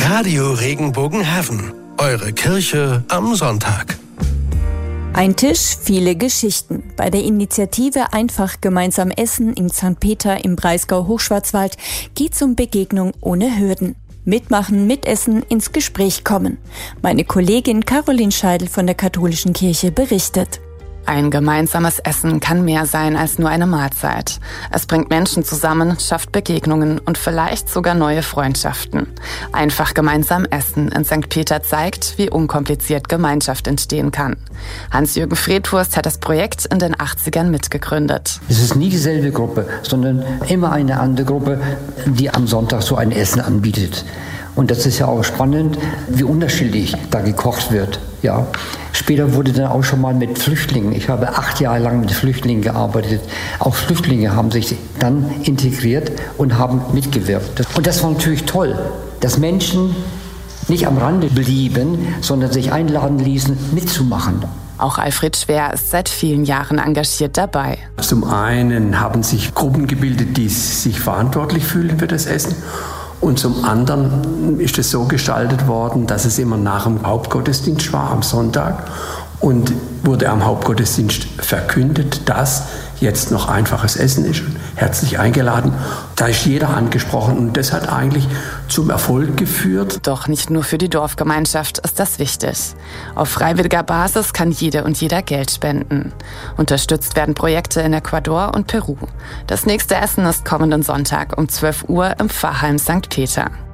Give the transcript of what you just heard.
Radio Regenbogenhaven. Eure Kirche am Sonntag. Ein Tisch, viele Geschichten. Bei der Initiative Einfach gemeinsam essen in St. Peter im Breisgau-Hochschwarzwald geht's um Begegnung ohne Hürden. Mitmachen, mitessen, ins Gespräch kommen. Meine Kollegin Caroline Scheidel von der Katholischen Kirche berichtet. Ein gemeinsames Essen kann mehr sein als nur eine Mahlzeit. Es bringt Menschen zusammen, schafft Begegnungen und vielleicht sogar neue Freundschaften. Einfach gemeinsam essen in St. Peter zeigt, wie unkompliziert Gemeinschaft entstehen kann. Hans-Jürgen Fredhurst hat das Projekt in den 80ern mitgegründet. Es ist nie dieselbe Gruppe, sondern immer eine andere Gruppe, die am Sonntag so ein Essen anbietet. Und das ist ja auch spannend, wie unterschiedlich da gekocht wird. Ja. Später wurde dann auch schon mal mit Flüchtlingen. Ich habe 8 Jahre lang mit Flüchtlingen gearbeitet. Auch Flüchtlinge haben sich dann integriert und haben mitgewirkt. Und das war natürlich toll, dass Menschen nicht am Rande blieben, sondern sich einladen ließen, mitzumachen. Auch Alfred Schwer ist seit vielen Jahren engagiert dabei. Zum einen haben sich Gruppen gebildet, die sich verantwortlich fühlen für das Essen. Und zum anderen ist es so gestaltet worden, dass es immer nach dem Hauptgottesdienst war, am Sonntag. Und wurde am Hauptgottesdienst verkündet, dass jetzt noch einfaches Essen ist. Herzlich eingeladen. Da ist jeder angesprochen und das hat eigentlich zum Erfolg geführt. Doch nicht nur für die Dorfgemeinschaft ist das wichtig. Auf freiwilliger Basis kann jede und jeder Geld spenden. Unterstützt werden Projekte in Ecuador und Peru. Das nächste Essen ist kommenden Sonntag um 12 Uhr im Pfarrheim St. Peter.